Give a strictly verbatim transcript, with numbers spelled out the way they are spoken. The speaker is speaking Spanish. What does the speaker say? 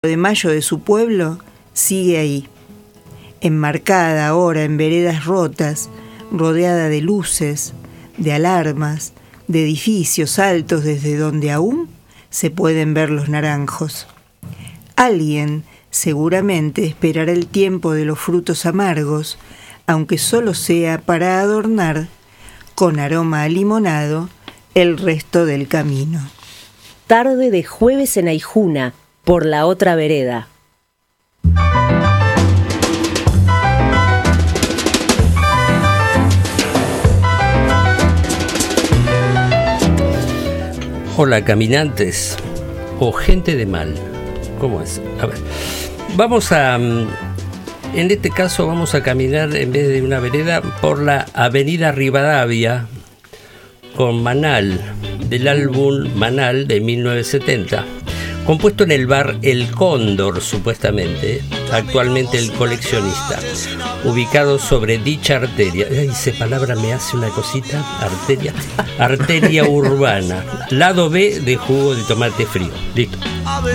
de mayo de su pueblo sigue ahí, enmarcada ahora en veredas rotas, rodeada de luces, de alarmas, de edificios altos desde donde aún se pueden ver los naranjos. Alguien seguramente esperará el tiempo de los frutos amargos, aunque solo sea para adornar, con aroma a limonado, el resto del camino. Tarde de jueves en Aijuna, por la otra vereda. Hola, caminantes o gente de mal. ¿Cómo es? A ver, vamos a... En este caso vamos a caminar, en vez de una vereda, por la avenida Rivadavia con Manal, del álbum Manal de mil novecientos setenta, compuesto en el bar El Cóndor, supuestamente, actualmente El Coleccionista, ubicado sobre dicha arteria. Ay, esa palabra me hace una cosita, arteria, arteria urbana, lado B de jugo de tomate frío. Listo.